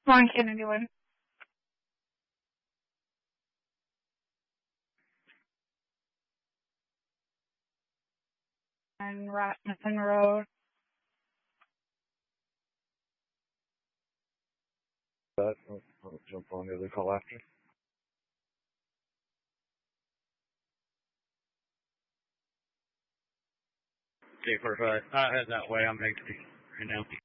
On Kennedy Wood. And Rasmussen Road. I'll jump on the other call after. J45, head that way. I'm exiting right now.